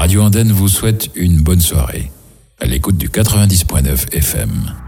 Radio Andenne vous souhaite une bonne soirée à l'écoute du 90.9 FM.